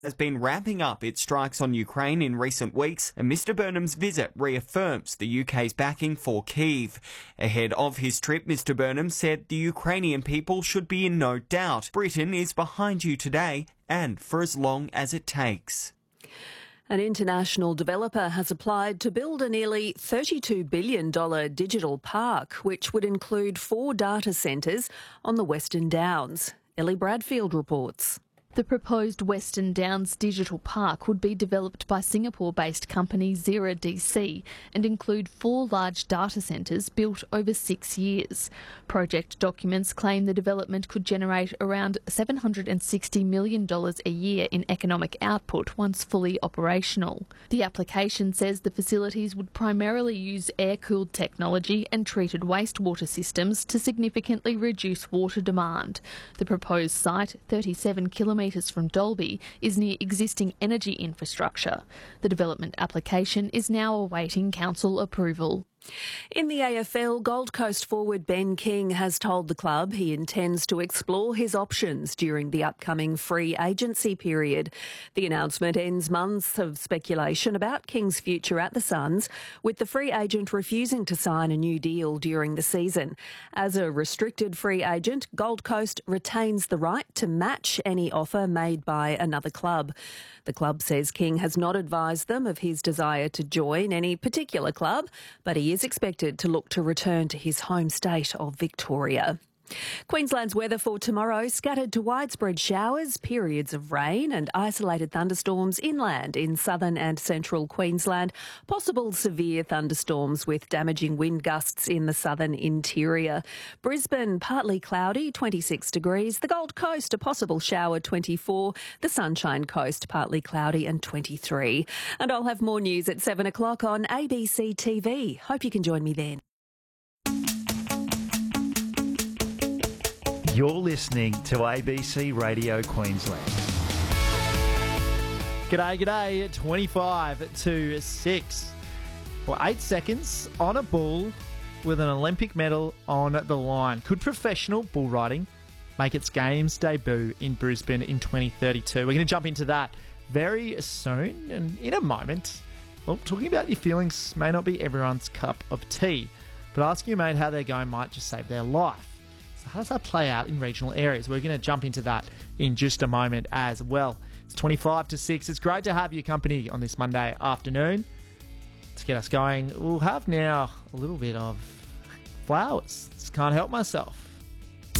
has been ramping up its strikes on Ukraine in recent weeks, and Mr Burnham's visit reaffirms the UK's backing for Kyiv. Ahead of his trip, Mr Burnham said the Ukrainian people should be in no doubt. Britain is behind you today and for as long as it takes. An international developer has applied to build a nearly $32 billion digital park, which would include 4 data centres on the Western Downs. Ellie Bradfield reports. The proposed Western Downs Digital Park would be developed by Singapore-based company Xera DC and include 4 large data centres built over 6 years. Project documents claim the development could generate around $760 million a year in economic output once fully operational. The application says the facilities would primarily use air-cooled technology and treated wastewater systems to significantly reduce water demand. The proposed site, 37 kilometres from Dalby, is near existing energy infrastructure. The development application is now awaiting council approval. In the AFL, Gold Coast forward Ben King has told the club he intends to explore his options during the upcoming free agency period. The announcement ends months of speculation about King's future at the Suns, with the free agent refusing to sign a new deal during the season. As a restricted free agent, Gold Coast retains the right to match any offer made by another club. The club says King has not advised them of his desire to join any particular club, but he is expected to look to return to his home state of Victoria. Queensland's weather for tomorrow: scattered to widespread showers, periods of rain and isolated thunderstorms inland in southern and central Queensland. Possible severe thunderstorms with damaging wind gusts in the southern interior. Brisbane, partly cloudy, 26 degrees. The Gold Coast, a possible shower, 24. The Sunshine Coast, partly cloudy and 23. And I'll have more news at 7 o'clock on ABC TV. Hope you can join me then. You're listening to ABC Radio Queensland. G'day, 25 to 6. Well, 8 seconds on a bull with an Olympic medal on the line. Could professional bull riding make its games debut in Brisbane in 2032? We're going to jump into that very soon and in a moment. Well, talking about your feelings may not be everyone's cup of tea, but asking your mate how they're going might just save their life. So how does that play out in regional areas? We're going to jump into that in just a moment as well. It's 25 to 6. It's great to have your company on this Monday afternoon. To get us going, we'll have now a little bit of flowers. Just can't help myself.